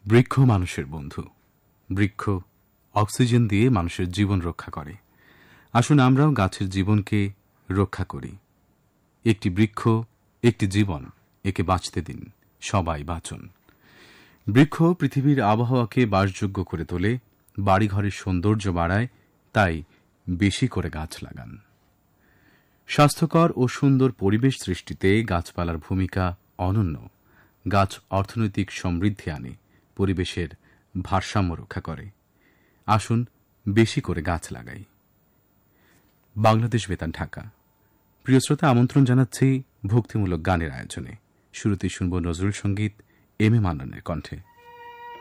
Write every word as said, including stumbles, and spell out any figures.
বৃক্ষ মানুষের বন্ধু। বৃক্ষ অক্সিজেন দিয়ে মানুষের জীবন রক্ষা করে। আসুন আমরাও গাছের জীবনকে রক্ষা করি। একটি বৃক্ষ, একটি জীবন, একে বাঁচতে দিন, সবাই বাঁচুন। বৃক্ষ পৃথিবীর আবহাওয়াকে বাসযোগ্য করে তোলে, বাড়িঘরের সৌন্দর্য বাড়ায়, তাই বেশি করে গাছ লাগান। স্বাস্থ্যকর ও সুন্দর পরিবেশ সৃষ্টিতে গাছপালার ভূমিকা অনন্য। গাছ অর্থনৈতিক সমৃদ্ধি আনে, পরিবেশের ভারসাম্য রক্ষা করে। আসুন বেশি করে গাছ লাগাই। বাংলাদেশ বেতার, ঢাকা। প্রিয় শ্রোতা, আমন্ত্রণ জানাচ্ছি ভক্তিমূলক গানের আয়োজনে। শুরুতেই শুনব নজরুল সঙ্গীত, এম এ মান্নানের কণ্ঠে।